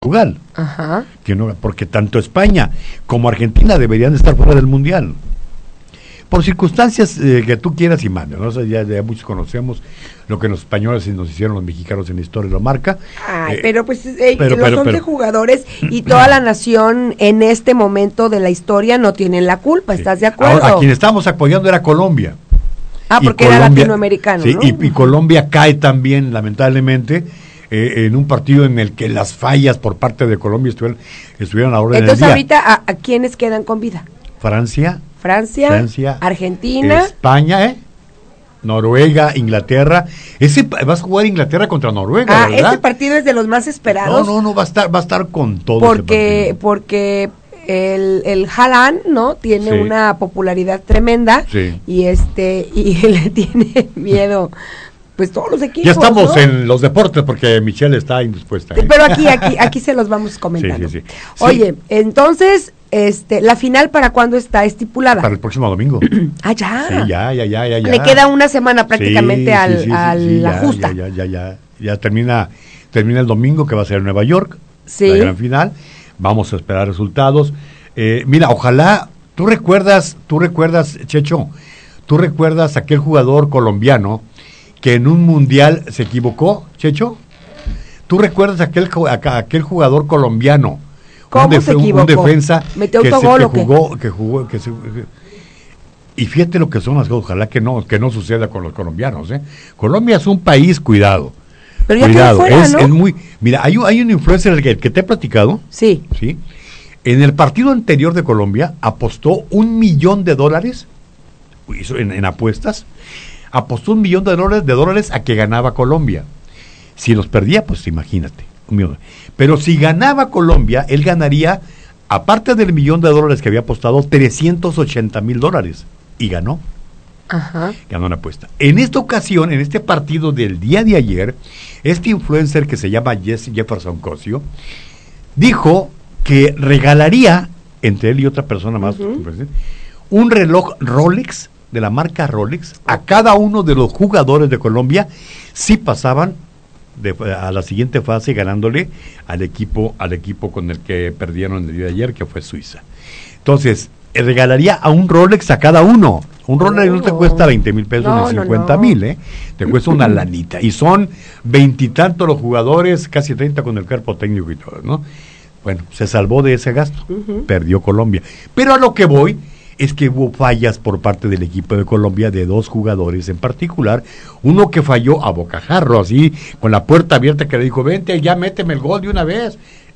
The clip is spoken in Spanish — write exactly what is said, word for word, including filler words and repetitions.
Portugal. Ajá. Que no, porque tanto España como Argentina deberían estar fuera del Mundial. Por circunstancias eh, que tú quieras y mandes, ¿no? O sea, ya, ya muchos conocemos lo que los españoles nos hicieron los mexicanos en la historia, lo marca. Ay, eh, pero pues eh, pero, los pero, once pero, jugadores y toda la nación en este momento de la historia no tienen la culpa, ¿estás de acuerdo? Ahora, a quien estábamos apoyando era Colombia. Ah, porque era latinoamericano, sí, ¿no? y, y Colombia cae también, lamentablemente, eh, en un partido en el que las fallas por parte de Colombia estuvieron, estuvieron a orden del Entonces día. ahorita, ¿a, ¿a quiénes quedan con vida? Francia, Francia, Francia, Argentina, España, ¿eh? Noruega, Inglaterra. Ese vas a jugar Inglaterra contra Noruega, ah, ¿verdad? ese partido es de los más esperados. No, no, no, va a estar, va a estar con todo. Porque, ese porque el, el Haaland, ¿no? Tiene Sí. una popularidad tremenda. Sí. Y este, y le tiene miedo, pues todos los equipos. Ya estamos ¿no? en los deportes porque Michelle está indispuesta. ¿eh? Pero aquí, aquí, aquí se los vamos comentando. Sí, sí, sí. Oye, entonces, este, la final para cuándo está estipulada. Para el próximo domingo. Ah, ya. Sí, ya, ya, ya, ya, ya. Le queda una semana prácticamente Sí, al, sí, sí, sí, a sí, la ya, justa. Ya, ya, ya, ya, ya termina, termina el domingo, que va a ser en Nueva York, Sí. la gran final. Vamos a esperar resultados. Eh, mira, ojalá, tú recuerdas, tú recuerdas, Checho, tú recuerdas aquel jugador colombiano que en un mundial se equivocó, Checho. ¿Tú recuerdas aquel, ju- a- aquel jugador colombiano? ¿Cómo un, def- se un equivocó? defensa ¿Metió que, se, autogol que o qué? jugó, que jugó, que se, y fíjate lo que son las cosas, ojalá que no, que no suceda con los colombianos, ¿eh? Colombia es un país, cuidado. Pero ya quedó Cuidado, fuera, es, ¿no? es muy, mira, hay, un- hay un influencer que, que te he platicado, Sí. ¿sí? En el partido anterior de Colombia apostó un millón de dólares, hizo en, en apuestas, apostó un millón de dólares, de dólares a que ganaba Colombia. Si los perdía, pues imagínate, un millón. Pero si ganaba Colombia, él ganaría, aparte del millón de dólares que había apostado, trescientos ochenta mil dólares. Y ganó. Ajá. Ganó una apuesta. En esta ocasión, en este partido del día de ayer, este influencer que se llama Jesse Jefferson Cosio, dijo que regalaría, entre él y otra persona más, Uh-huh. un reloj Rolex, de la marca Rolex, a cada uno de los jugadores de Colombia, si pasaban de, a la siguiente fase, ganándole al equipo, al equipo con el que perdieron el día de ayer, que fue Suiza. Entonces, eh, regalaría a un Rolex a cada uno. Un Rolex Oh. no te cuesta veinte mil pesos No, ni no, cincuenta no. mil, ¿eh? Te cuesta una lanita. Y son veintitantos los jugadores, casi treinta con el cuerpo técnico y todo, ¿no? Bueno, se salvó de ese gasto. Uh-huh. Perdió Colombia. Pero a lo que voy es que hubo fallas por parte del equipo de Colombia de dos jugadores en particular. Uno que falló a bocajarro, así, con la puerta abierta, que le dijo, vente, ya méteme el gol de una vez.